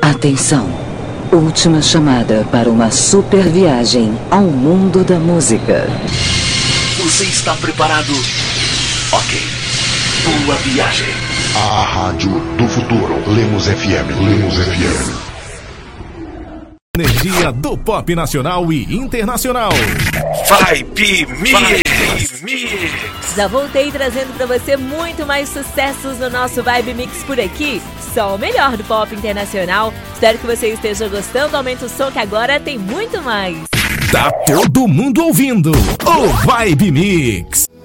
Atenção. Última chamada para uma super viagem ao mundo da música. Você está preparado? Ok. Boa viagem. A rádio do futuro. Lemos FM. Lemos FM. Energia do pop nacional e internacional. Vibe Mix. Já voltei trazendo pra você muito mais sucessos no nosso Vibe Mix por aqui. Só o melhor do pop internacional. Espero que você esteja gostando. Aumenta o som que agora tem muito mais. Tá todo mundo ouvindo o Vibe Mix.